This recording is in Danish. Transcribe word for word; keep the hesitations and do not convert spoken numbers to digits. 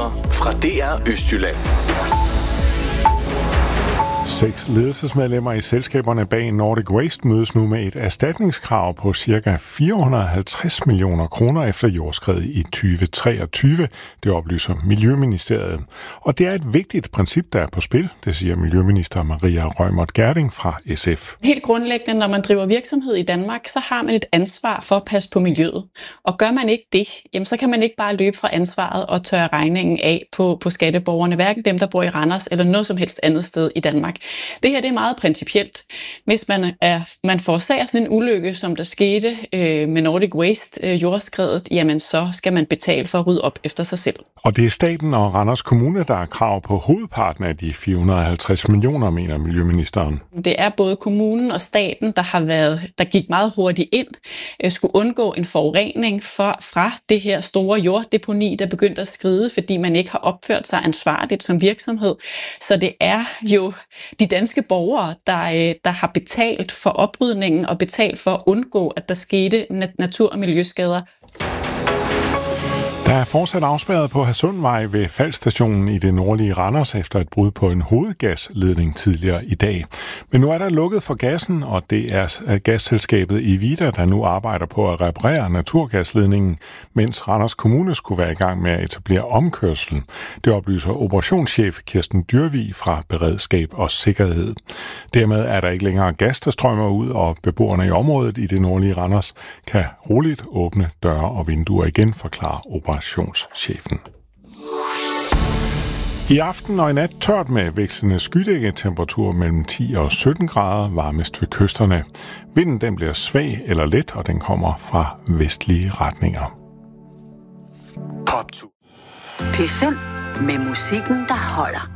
Nyheder fra D R Østjylland. Seks ledelsesmedlemmer i selskaberne bag Nordic Waste mødes nu med et erstatningskrav på ca. fire hundrede og halvtreds millioner kroner efter jordskredet i tyve treogtyve, det oplyser Miljøministeriet. Og det er et vigtigt princip, der er på spil, det siger Miljøminister Maria Reumert Gjerding fra S F. Helt grundlæggende, når man driver virksomhed i Danmark, så har man et ansvar for at passe på miljøet. Og gør man ikke det, jamen så kan man ikke bare løbe fra ansvaret og tørre regningen af på, på skatteborgerne, hverken dem, der bor i Randers eller noget som helst andet sted i Danmark. Det her det er meget principielt. Hvis man, er, man forårsager sådan en ulykke, som der skete øh, med Nordic Waste øh, jordskredet, jamen så skal man betale for at rydde op efter sig selv. Og det er staten og Randers Kommune, der har krav på hovedparten af de fire hundrede og halvtreds millioner, mener Miljøministeren. Det er både kommunen og staten, der har været, der gik meget hurtigt ind, øh, skulle undgå en forurening for, fra det her store jorddeponi, der begyndte at skride, fordi man ikke har opført sig ansvarligt som virksomhed. Så det er jo de danske borgere, der, der har betalt for oprydningen og betalt for at undgå, at der skete natur- og miljøskader. Der er fortsat afspærret på Hadsundvej ved Falstationen i det nordlige Randers efter et brud på en hovedgasledning tidligere i dag. Men nu er der lukket for gassen, og det er gasselskabet Evida, der nu arbejder på at reparere naturgasledningen, mens Randers Kommune skulle være i gang med at etablere omkørsel. Det oplyser operationschef Kirsten Dyrvig fra Beredskab og Sikkerhed. Dermed er der ikke længere gas, der strømmer ud, og beboerne i området i det nordlige Randers kan roligt åbne døre og vinduer igen, forklarer operationschefen. I aften og i nat tørt med vekslende skydække, temperatur mellem ti og sytten grader, varmest ved kysterne. Vinden den bliver svag eller let, og den kommer fra vestlige retninger. P fem med musikken, der holder.